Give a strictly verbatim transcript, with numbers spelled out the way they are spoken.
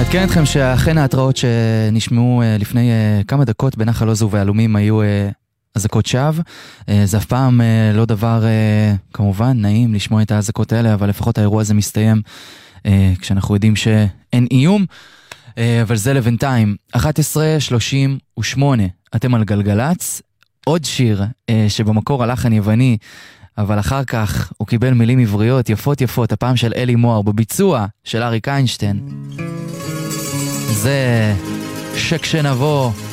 נעדכן אתכם שאכן ההתראות שנשמעו לפני כמה דקות בנחל עוז ובעלומים היו אזעקות שווא. זה אף פעם לא דבר כמובן נעים לשמוע את האזעקות האלה, אבל לפחות האירוע הזה מסתיים כשאנחנו יודעים שאין איום. אבל זה לבינתיים. אחת עשרה שלושים ושמונה, אתם על גלגלץ. עוד שיר שבמקור הלחן יווני, אבל אחר כך הוא קיבל מילים עבריות יפות יפות, הפעם של אלי מוהר, בביצוע של אריק איינשטיין. זה שכשנבוא